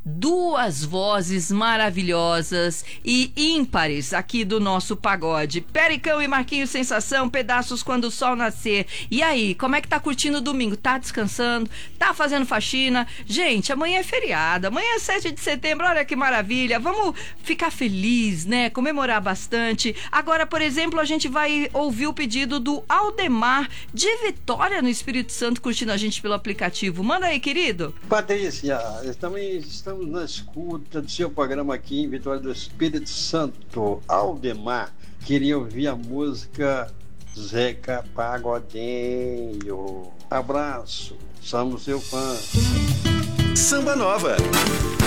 duas vozes maravilhosas e ímpares aqui do nosso pagode. Pericão e Marquinhos Sensação, Pedaços Quando o Sol Nascer. E aí, como é que tá curtindo o domingo? Tá descansando? Tá fazendo faxina? Gente, amanhã é feriado, amanhã é 7 de setembro, olha que maravilha. Vamos ficar feliz, né? Comemorar bastante. Agora, por exemplo, a gente vai ouvir o pedido do Aldemar de Vitória, no Espírito Santo, curtindo a gente pelo aplicativo. Manda aí, querido. Patrícia, também estamos na escuta do seu programa aqui em Vitória do Espírito Santo. Aldemar queria ouvir a música Zeca Pagodinho. Abraço, somos seu fã. Samba Nova.